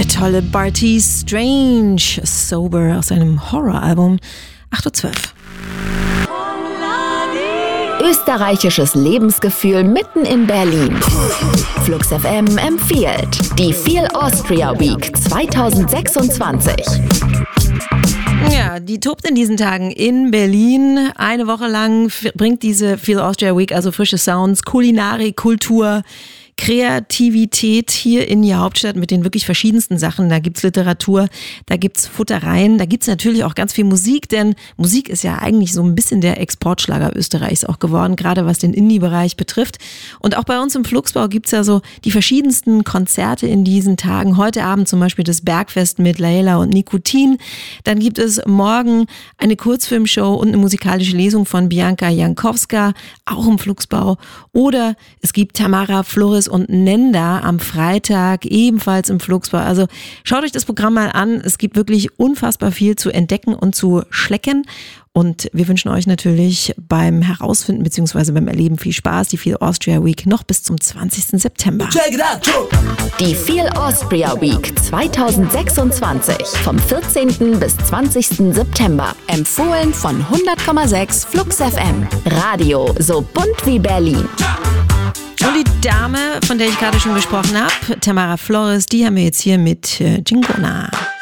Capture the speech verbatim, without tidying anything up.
Der tolle Barty Strange, Sober aus seinem Horror-Album. acht Uhr zwölf. Österreichisches Lebensgefühl mitten in Berlin. Flux F M empfiehlt die Feel Austria Week zwanzig sechsundzwanzig. Ja, die tobt in diesen Tagen in Berlin. Eine Woche lang bringt diese Feel Austria Week also frische Sounds, Kulinarik, Kultur, Kreativität hier in die Hauptstadt mit den wirklich verschiedensten Sachen. Da gibt's Literatur, da gibt's Futtereien, da gibt's natürlich auch ganz viel Musik, denn Musik ist ja eigentlich so ein bisschen der Exportschlager Österreichs auch geworden, gerade was den Indie-Bereich betrifft. Und auch bei uns im Fluxbau gibt's ja so die verschiedensten Konzerte in diesen Tagen. Heute Abend zum Beispiel das Bergfest mit Laela und Nikotin. Dann gibt es morgen eine Kurzfilmshow und eine musikalische Lesung von Bianca Jankowska, auch im Fluxbau. Oder es gibt Tamara Flores und Nenda am Freitag, ebenfalls im Fluxbau. Also schaut euch das Programm mal an. Es gibt wirklich unfassbar viel zu entdecken und zu schlecken. Und wir wünschen euch natürlich beim Herausfinden bzw. beim Erleben viel Spaß. Die Feel Austria Week noch bis zum zwanzigsten September. Die Feel Austria Week zwanzig sechsundzwanzig vom vierzehnten bis zwanzigsten September. Empfohlen von hundert Komma sechs Flux F M. Radio so bunt wie Berlin. Und die Dame, von der ich gerade schon gesprochen habe, Tamara Flores, die haben wir jetzt hier mit äh, Gingona.